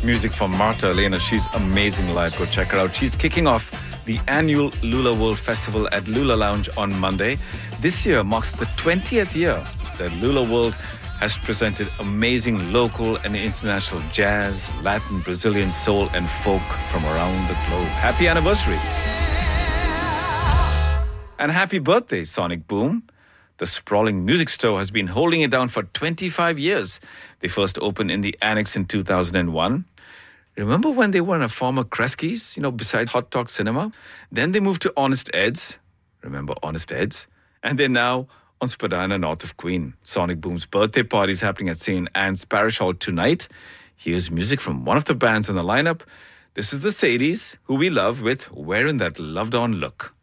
Music from Marta Elena. She's amazing live. Go check her out. She's kicking off the annual Lula World Festival at Lula Lounge on Monday. This year marks the 20th year that Lula World has presented amazing local and international jazz, Latin, Brazilian soul and folk from around the globe. Happy anniversary. And happy birthday, Sonic Boom. The sprawling music store has been holding it down for 25 years. They first opened in the Annex in 2001. Remember when they were in a former Kresge's, beside Hot Talk Cinema? Then they moved to Honest Ed's. Remember Honest Ed's? And they're now on Spadina, north of Queen. Sonic Boom's birthday party is happening at St. Anne's Parish Hall tonight. Here's music from one of the bands on the lineup. This is the Sadies, who we love with Wearing That Loved On Look.